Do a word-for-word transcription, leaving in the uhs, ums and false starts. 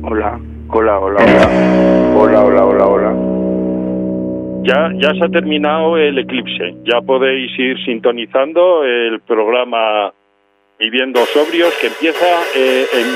Hola, hola, hola, hola. Hola, hola, hola, hola. Ya, ya se ha terminado el eclipse. Ya podéis ir sintonizando el programa Viviendo Sobrios, que empieza eh, en